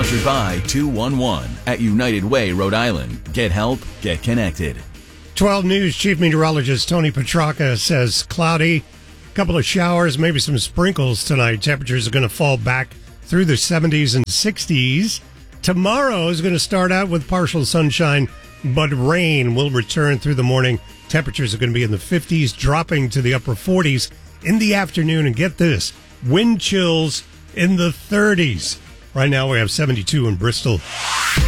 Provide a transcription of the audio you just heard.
Sponsored by 211 at United Way, Rhode Island. Get help, get connected. 12 News Chief Meteorologist Tony Petrarca says cloudy, couple of showers, maybe some sprinkles tonight. Temperatures are going to fall back through the 70s and 60s. Tomorrow is going to start out with partial sunshine, but rain will return through the morning. Temperatures are going to be in the 50s, dropping to the upper 40s in the afternoon. And get this, wind chills in the 30s. Right now we have 72 in Bristol.